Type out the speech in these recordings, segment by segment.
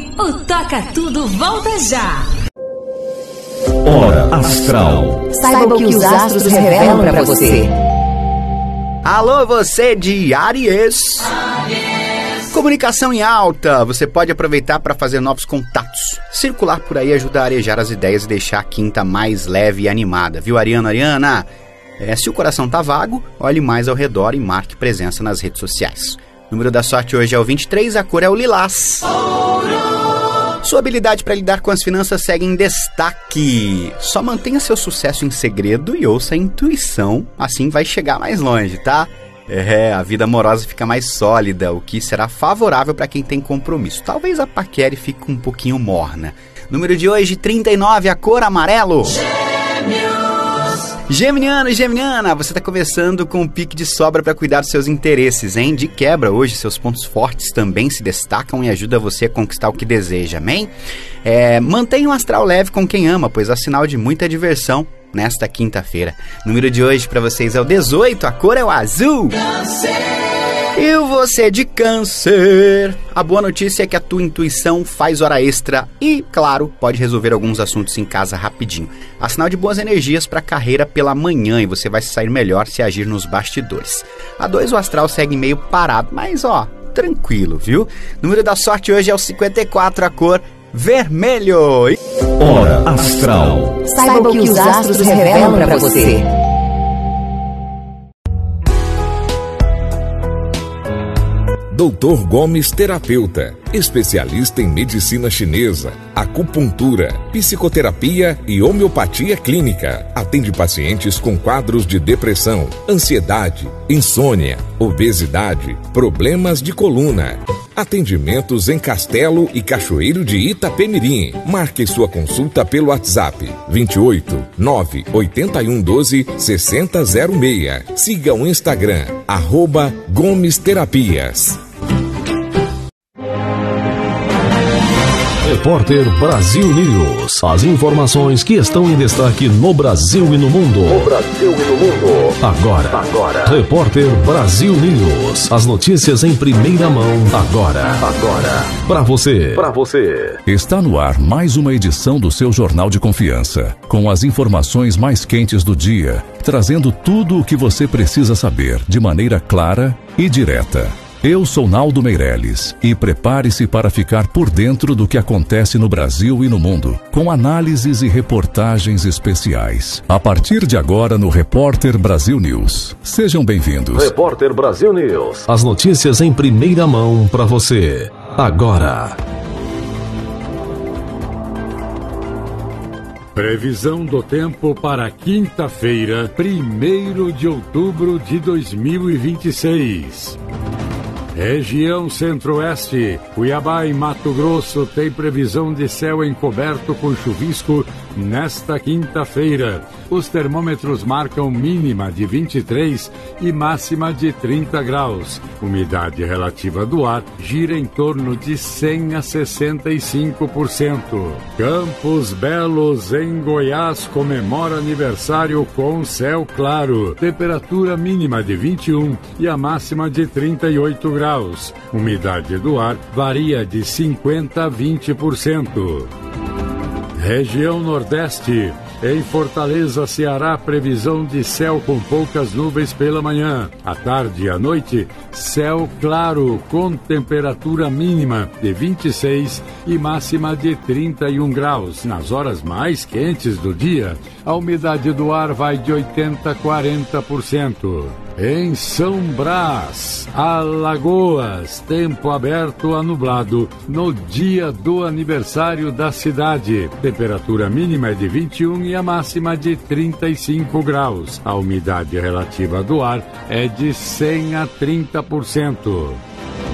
O Toca Tudo volta já. Hora Astral. Saiba o que os astros revelam para você. Alô, você de Áries. Comunicação em alta. Você pode aproveitar para fazer novos contatos. Circular por aí ajuda a arejar as ideias e deixar a quinta mais leve e animada. Viu, Ariana? Se o coração tá vago, olhe mais ao redor e marque presença nas redes sociais. O número da sorte hoje é o 23, a cor é o lilás. Sua habilidade para lidar com as finanças segue em destaque. Só mantenha seu sucesso em segredo e ouça a intuição, assim vai chegar mais longe, tá? A vida amorosa fica mais sólida, o que será favorável para quem tem compromisso. Talvez a paquera fique um pouquinho morna. Número de hoje, 39, a cor amarelo. Geminiano e Geminiana, você está começando com um pique de sobra para cuidar dos seus interesses, hein? De quebra, hoje seus pontos fortes também se destacam e ajudam você a conquistar o que deseja, amém? Mantenha um astral leve com quem ama, pois é sinal de muita diversão nesta quinta-feira. O número de hoje para vocês é o 18, a cor é o azul. E você de Câncer, a boa notícia é que a tua intuição faz hora extra e, claro, pode resolver alguns assuntos em casa rapidinho. Há sinal de boas energias para a carreira pela manhã e você vai sair melhor se agir nos bastidores. A 2, o astral segue meio parado, mas tranquilo, viu? O número da sorte hoje é o 54, a cor vermelho. Hora Astral. Saiba o que os astros revelam para você. Dr. Gomes Terapeuta, especialista em medicina chinesa, acupuntura, psicoterapia e homeopatia clínica. Atende pacientes com quadros de depressão, ansiedade, insônia, obesidade, problemas de coluna. Atendimentos em Castelo e Cachoeiro de Itapemirim. Marque sua consulta pelo WhatsApp 28 981 12 6006. Siga o Instagram @Gomes Terapias. Repórter Brasil News. As informações que estão em destaque no Brasil e no mundo. Agora. Repórter Brasil News. As notícias em primeira mão. Agora. Para você. Está no ar mais uma edição do seu Jornal de Confiança, com as informações mais quentes do dia, trazendo tudo o que você precisa saber de maneira clara e direta. Eu sou Naldo Meirelles e prepare-se para ficar por dentro do que acontece no Brasil e no mundo, com análises e reportagens especiais. A partir de agora no Repórter Brasil News. Sejam bem-vindos. Repórter Brasil News. As notícias em primeira mão para você. Agora. Previsão do tempo para quinta-feira, 1º de outubro de 2026. Região Centro-Oeste, Cuiabá e Mato Grosso tem previsão de céu encoberto com chuvisco nesta quinta-feira. Os termômetros marcam mínima de 23 e máxima de 30 graus. Umidade relativa do ar gira em torno de 100 a 65%. Campos Belos, em Goiás, comemora aniversário com céu claro. Temperatura mínima de 21 e a máxima de 38 graus. Umidade do ar varia de 50 a 20%. Região Nordeste. Em Fortaleza, Ceará, previsão de céu com poucas nuvens pela manhã. À tarde e à noite, céu claro, com temperatura mínima de 26 e máxima de 31 graus. Nas horas mais quentes do dia, a umidade do ar vai de 80 a 40%. Em São Brás, Alagoas, tempo aberto a nublado no dia do aniversário da cidade. Temperatura mínima é de 21 e a máxima de 35 graus. A umidade relativa do ar é de 100 a 30%.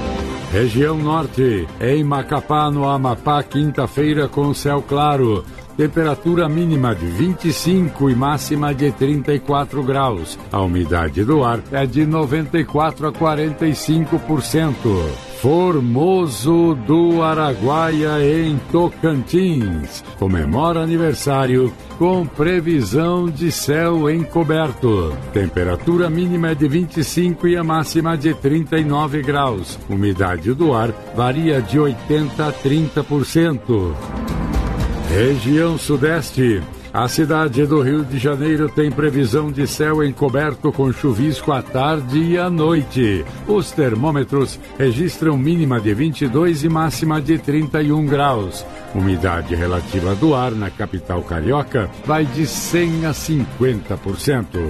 Região Norte, em Macapá, no Amapá, quinta-feira com céu claro. temperatura mínima de 25 e máxima de 34 graus. A umidade do ar é de 94 a 45%. Formoso do Araguaia, em Tocantins, comemora aniversário com previsão de céu encoberto. Temperatura mínima é de 25 e a máxima de 39 graus. Umidade do ar varia de 80 a 30%. Região Sudeste. A cidade do Rio de Janeiro tem previsão de céu encoberto com chuvisco à tarde e à noite. Os termômetros registram mínima de 22 e máxima de 31 graus. Umidade relativa do ar na capital carioca vai de 100 a 50%.